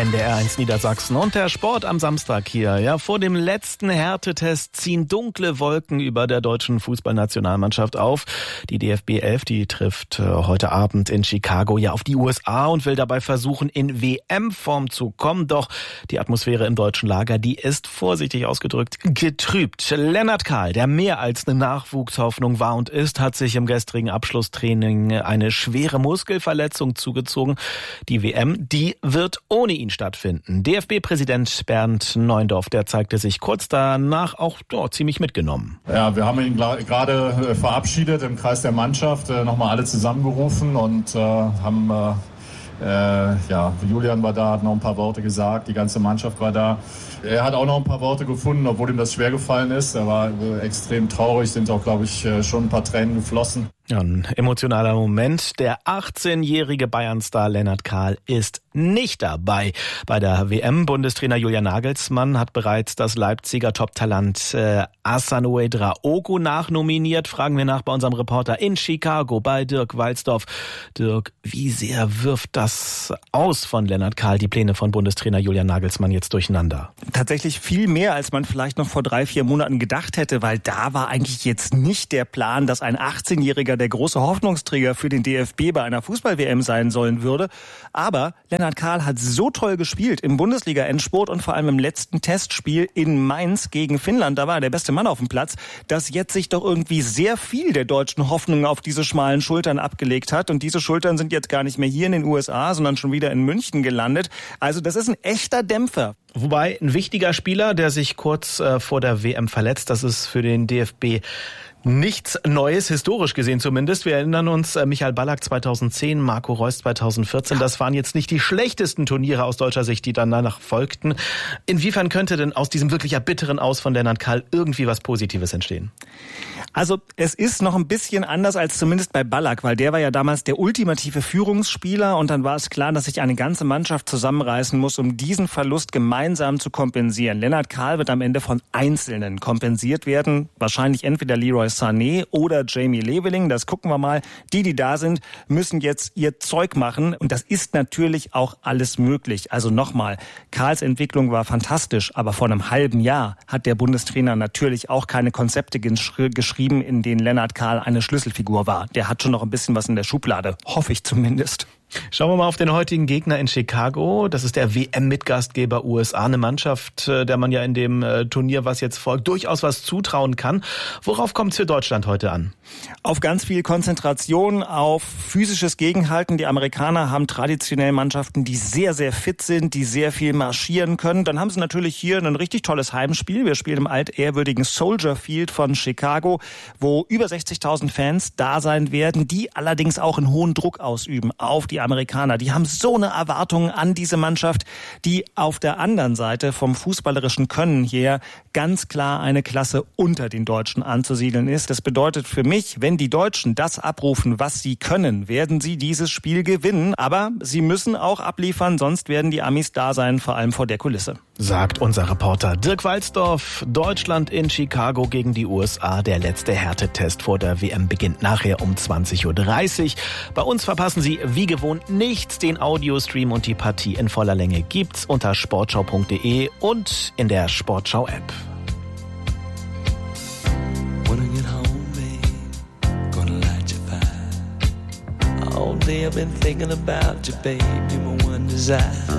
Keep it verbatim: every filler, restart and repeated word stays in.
N D R eins Niedersachsen und der Sport am Samstag hier. Ja, vor dem letzten Härtetest ziehen dunkle Wolken über der deutschen Fußballnationalmannschaft auf. Die D F B elf, die trifft heute Abend in Chicago ja auf die U S A und will dabei versuchen, in W M-Form zu kommen. Doch die Atmosphäre im deutschen Lager, die ist vorsichtig ausgedrückt getrübt. Lennart Kahl, der mehr als eine Nachwuchshoffnung war und ist, hat sich im gestrigen Abschlusstraining eine schwere Muskelverletzung zugezogen. Die W M, die wird ohne ihn stattfinden. D F B-Präsident Bernd Neuendorf, der zeigte sich kurz danach auch oh, ziemlich mitgenommen. Ja, wir haben ihn gerade verabschiedet im Kreis der Mannschaft, nochmal alle zusammengerufen und äh, haben, äh, äh, ja, Julian war da, hat noch ein paar Worte gesagt, die ganze Mannschaft war da. Er hat auch noch ein paar Worte gefunden, obwohl ihm das schwer gefallen ist. Er war extrem traurig, sind auch, glaube ich, schon ein paar Tränen geflossen. Ja, ein emotionaler Moment. Der achtzehnjährige Bayern-Star Lennart Kahl ist nicht dabei. Bei der W M Bundestrainer Julian Nagelsmann hat bereits das Leipziger Top-Talent äh, Asanoe Draogo nachnominiert. Fragen wir nach bei unserem Reporter in Chicago bei Dirk Walzdorf. Dirk, wie sehr wirft das aus von Lennart Kahl, die Pläne von Bundestrainer Julian Nagelsmann jetzt durcheinander? Tatsächlich viel mehr, als man vielleicht noch vor drei, vier Monaten gedacht hätte, weil da war eigentlich jetzt nicht der Plan, dass ein achtzehnjähriger der große Hoffnungsträger für den D F B bei einer Fußball-W M sein sollen würde. Aber Lennart Kahl hat so toll gespielt im Bundesliga-Endspurt und vor allem im letzten Testspiel in Mainz gegen Finnland. Da war er der beste Mann auf dem Platz, dass jetzt sich doch irgendwie sehr viel der deutschen Hoffnungen auf diese schmalen Schultern abgelegt hat. Und diese Schultern sind jetzt gar nicht mehr hier in den U S A, sondern schon wieder in München gelandet. Also das ist ein echter Dämpfer. Wobei ein wichtiger Spieler, der sich kurz äh, vor der W M verletzt, das ist für den D F B nichts Neues, historisch gesehen zumindest. Wir erinnern uns, äh, Michael Ballack zweitausendzehn, Marco Reus zweitausendvierzehn. Das waren jetzt nicht die schlechtesten Turniere aus deutscher Sicht, die danach folgten. Inwiefern könnte denn aus diesem wirklich erbitteren Aus von Lennart Kahl irgendwie was Positives entstehen? Also es ist noch ein bisschen anders als zumindest bei Ballack, weil der war ja damals der ultimative Führungsspieler und dann war es klar, dass sich eine ganze Mannschaft zusammenreißen muss, um diesen Verlust gemeinsam zu kompensieren. Lennart Kahl wird am Ende von Einzelnen kompensiert werden, wahrscheinlich entweder Leroy Sané oder Jamie Leveling, das gucken wir mal. Die, die da sind, müssen jetzt ihr Zeug machen und das ist natürlich auch alles möglich. Also nochmal, Kahls Entwicklung war fantastisch, aber vor einem halben Jahr hat der Bundestrainer natürlich auch keine Konzepte geschrieben, in denen Lennart Kahl eine Schlüsselfigur war. Der hat schon noch ein bisschen was in der Schublade, hoffe ich zumindest. Schauen wir mal auf den heutigen Gegner in Chicago. Das ist der W M-Mitgastgeber U S A. Eine Mannschaft, der man ja in dem Turnier, was jetzt folgt, durchaus was zutrauen kann. Worauf kommt es für Deutschland heute an? Auf ganz viel Konzentration, auf physisches Gegenhalten. Die Amerikaner haben traditionell Mannschaften, die sehr, sehr fit sind, die sehr viel marschieren können. Dann haben sie natürlich hier ein richtig tolles Heimspiel. Wir spielen im altehrwürdigen Soldier Field von Chicago, wo über sechzigtausend Fans da sein werden, die allerdings auch einen hohen Druck ausüben auf die Amerikaner. Die haben so eine Erwartung an diese Mannschaft, die auf der anderen Seite vom fußballerischen Können her ganz klar eine Klasse unter den Deutschen anzusiedeln ist. Das bedeutet für mich, wenn die Deutschen das abrufen, was sie können, werden sie dieses Spiel gewinnen. Aber sie müssen auch abliefern, sonst werden die Amis da sein, vor allem vor der Kulisse. Sagt unser Reporter Dirk Walzdorf. Deutschland in Chicago gegen die U S A. Der letzte Härtetest vor der W M beginnt nachher um zwanzig Uhr dreißig. Bei uns verpassen Sie wie gewohnt nichts. Den Audiostream und die Partie in voller Länge gibt's unter sportschau punkt de und in der Sportschau-App. All day I've been thinking about you, babe, you're my one desire.